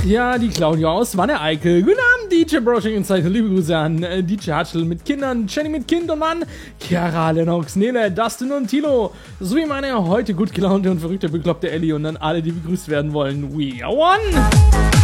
ja, die Claudia aus Wanne-Eickel. Guten Abend, DJ Brushing und Zeit. Liebe Grüße an DJ Hatschel mit Kindern, Jenny mit Kind und Mann, Chiara, Lennox, Nele, Dustin und Tilo. Sowie meine heute gut gelaunte und verrückte bekloppte Ellie und an alle, die begrüßt werden wollen. We are one!